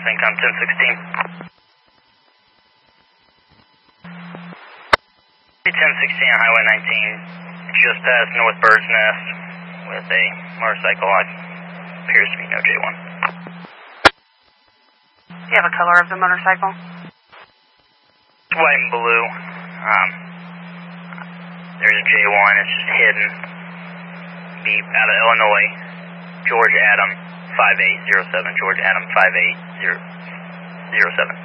Syncom 1016. 1016 on Highway 19, just past North Bird's Nest with a motorcycle. Appears to be no J1. Do you have a color of the motorcycle? It's white and blue. There's a J1, it's just hidden. Be out of Illinois, George Adam 5807, George Adam 5807.